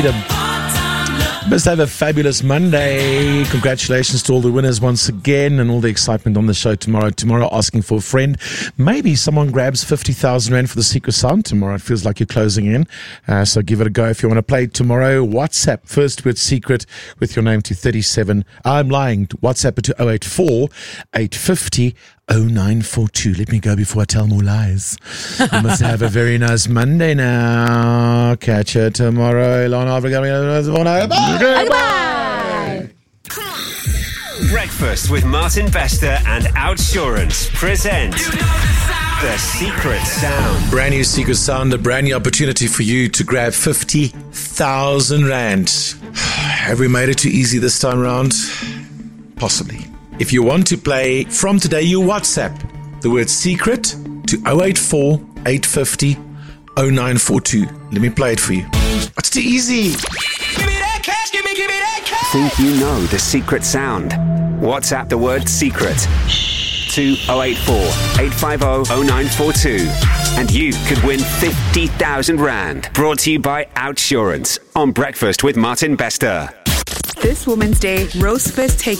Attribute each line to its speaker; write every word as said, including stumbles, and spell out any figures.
Speaker 1: Must have a fabulous Monday. Congratulations to all the winners once again, and all the excitement on the show tomorrow. Tomorrow, asking for a friend. Maybe someone grabs fifty thousand rand for the secret sound tomorrow. It feels like you're closing in. Uh, so give it a go. If you want to play tomorrow, WhatsApp first word secret with your name to thirty-seven. I'm lying. WhatsApp it to oh eight four, eight five oh, oh nine four two. Let me go before I tell more lies. You must have a very nice Monday now. Catch you tomorrow. Bye.
Speaker 2: Bye. Breakfast with Martin Bester and Outsurance present The Secret Sound.
Speaker 1: Brand new secret sound, a brand new opportunity for you to grab fifty thousand rand. Have we made it too easy this time around? Possibly. If you want to play from today, you WhatsApp the word secret to oh eight four, eight five oh, oh nine four two. Let me play it for you. It's too easy.
Speaker 2: Give me that cash, give me, give me that cash.
Speaker 3: Think you know the secret sound? WhatsApp the word secret to oh eight four, eight five oh, oh nine four two. And you could win fifty thousand rand. Brought to you by Outsurance on Breakfast with Martin Bester.
Speaker 4: This Women's Day, Roast Fest takes